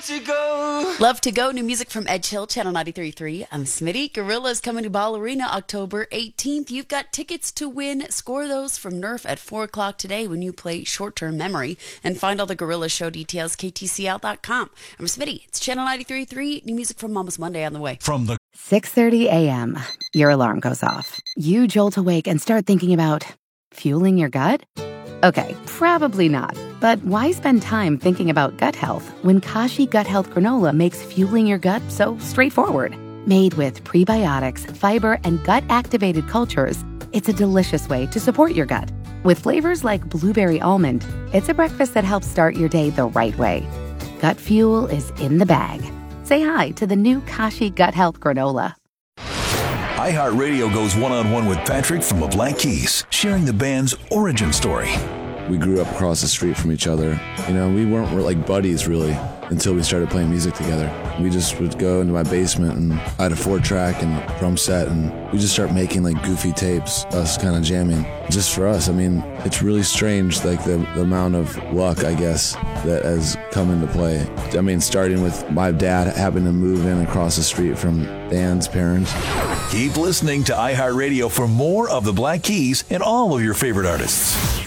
Love to Go, new music from Edge Hill, Channel 93.3. I'm Smitty. Gorillaz coming to Ball Arena October 18th. You've got tickets to win. Score those from Nerf at 4 o'clock today when you play Short-Term Memory. And find all the Gorillaz show details, ktcl.com. I'm Smitty. It's Channel 93.3. New music from Mama's Monday on the way. From the 6:30 a.m., your alarm goes off. You jolt awake and start thinking about fueling your gut? Okay, probably not. But why spend time thinking about gut health when Kashi Gut Health Granola makes fueling your gut so straightforward? Made with prebiotics, fiber, and gut-activated cultures, it's a delicious way to support your gut. With flavors like blueberry almond, it's a breakfast that helps start your day the right way. Gut fuel is in the bag. Say hi to the new Kashi Gut Health Granola. iHeartRadio goes one-on-one with Patrick from the Black Keys, sharing the band's origin story. We grew up across the street from each other. You know, we weren't like buddies really until we started playing music together. We just would go into my basement and I had a 4-track and a drum set and we just start making like goofy tapes, us kind of jamming. Just for us, I mean, it's really strange like the amount of luck, I guess, that has come into play. I mean, starting with my dad having to move in across the street from Dan's parents. Keep listening to iHeartRadio for more of the Black Keys and all of your favorite artists.